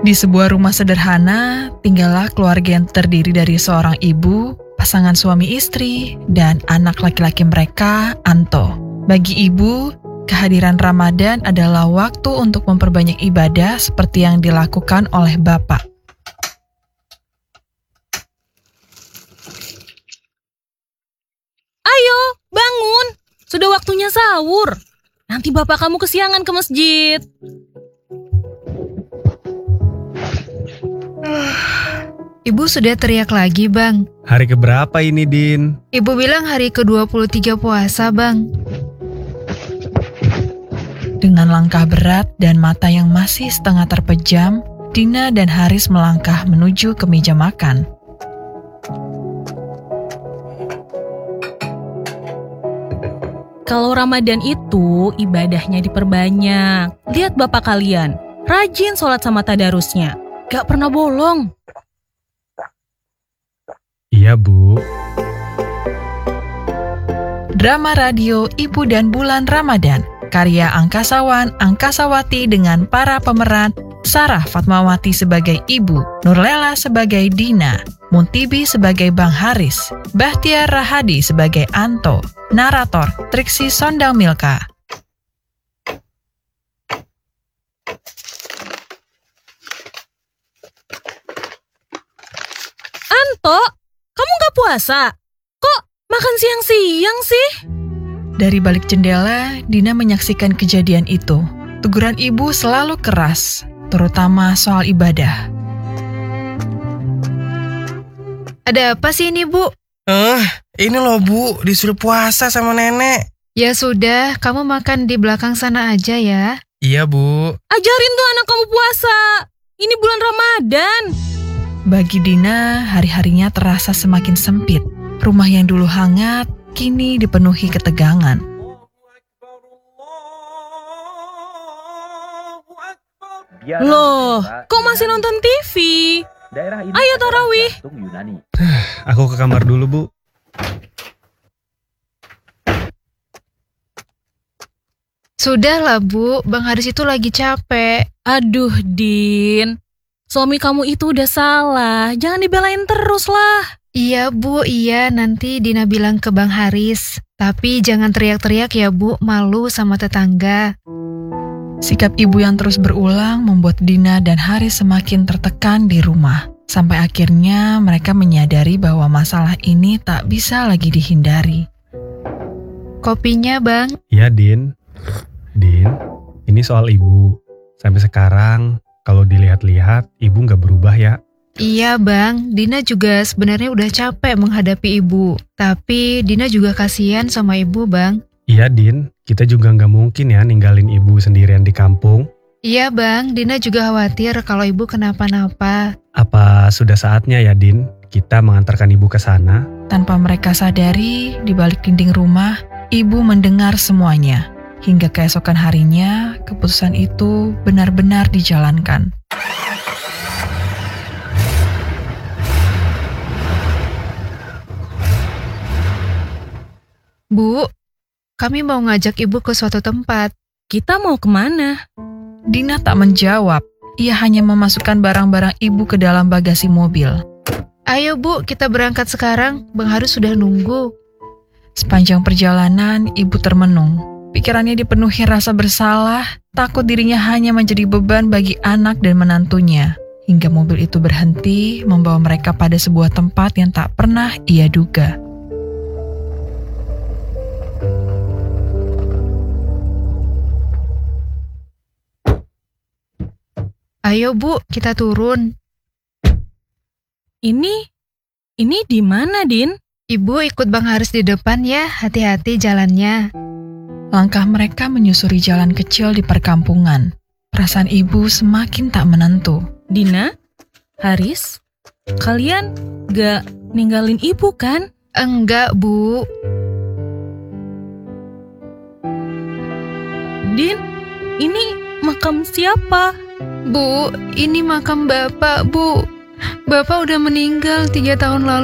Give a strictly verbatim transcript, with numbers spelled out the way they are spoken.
Di sebuah rumah sederhana, tinggallah keluarga yang terdiri dari seorang ibu, pasangan suami istri, dan anak laki-laki mereka, Anto. Bagi ibu, kehadiran Ramadan adalah waktu untuk memperbanyak ibadah seperti yang dilakukan oleh bapak. Ayo, bangun. Sudah waktunya sahur. Nanti bapak kamu kesiangan ke masjid. Ibu sudah teriak lagi, Bang. Hari keberapa ini, Din? Ibu bilang hari ke dua puluh tiga puasa, Bang. Dengan langkah berat dan mata yang masih setengah terpejam, Dina dan Haris melangkah menuju ke meja makan. Kalau Ramadan itu ibadahnya diperbanyak. Lihat bapak kalian, rajin sholat sama tadarusnya. Gak pernah bolong. Iya, Bu. Drama radio Ibu dan Bulan Ramadan, karya Angkasawan Angkasawati dengan para pemeran Sarah Fatmawati sebagai Ibu, Nurlela sebagai Dina, Muntibi sebagai Bang Haris, Bahtiar Rahadi sebagai Anto, narator Triksi Sondang Milka. Anto, kamu gak puasa? Kok makan siang-siang sih? Dari balik jendela, Dina menyaksikan kejadian itu. Teguran ibu selalu keras, terutama soal ibadah. Ada apa sih ini, Bu? Eh, ini loh Bu, disuruh puasa sama nenek. Ya sudah, kamu makan di belakang sana aja ya. Iya Bu. Ajarin tuh anak kamu puasa. Ini bulan Ramadan. Bagi Dina, hari-harinya terasa semakin sempit. Rumah yang dulu hangat, kini dipenuhi ketegangan. Loh, kok masih nonton T V? Ayo tarawih. Aku ke kamar dulu, Bu. Sudahlah, Bu. Bang Haris itu lagi capek. Aduh, Din. Suami kamu itu udah salah. Jangan dibelain terus lah. Iya, Bu. Iya, nanti Dina bilang ke Bang Haris. Tapi jangan teriak-teriak ya, Bu. Malu sama tetangga. Sikap ibu yang terus berulang membuat Dina dan Haris semakin tertekan di rumah. Sampai akhirnya mereka menyadari bahwa masalah ini tak bisa lagi dihindari. Kopinya, Bang. Iya, Din. Din, ini soal ibu. Sampai sekarang, kalau dilihat-lihat, ibu nggak berubah ya. Iya, Bang. Dina juga sebenarnya udah capek menghadapi ibu. Tapi Dina juga kasihan sama ibu, Bang. Iya, Din. Kita juga nggak mungkin ya ninggalin ibu sendirian di kampung. Iya, Bang. Dina juga khawatir kalau ibu kenapa-napa. Apa sudah saatnya ya, Din, kita mengantarkan ibu ke sana? Tanpa mereka sadari, di balik dinding rumah, ibu mendengar semuanya. Hingga keesokan harinya, keputusan itu benar-benar dijalankan. Bu, kami mau ngajak ibu ke suatu tempat. Kita mau kemana? Dina tak menjawab. Ia hanya memasukkan barang-barang ibu ke dalam bagasi mobil. Ayo, Bu, kita berangkat sekarang. Bang Haris sudah nunggu. Sepanjang perjalanan, ibu termenung. Pikirannya dipenuhi rasa bersalah, takut dirinya hanya menjadi beban bagi anak dan menantunya. Hingga mobil itu berhenti, membawa mereka pada sebuah tempat yang tak pernah ia duga. Ayo, Bu, kita turun. Ini, ini di mana, Din? Ibu ikut Bang Haris di depan ya, hati-hati jalannya. Langkah mereka menyusuri jalan kecil di perkampungan. Perasaan ibu semakin tak menentu. Dina, Haris, kalian gak ninggalin ibu kan? Enggak, Bu. Din, ini makam siapa? Bu, ini makam Bapak, Bu. Bapak udah meninggal tiga tahun lalu.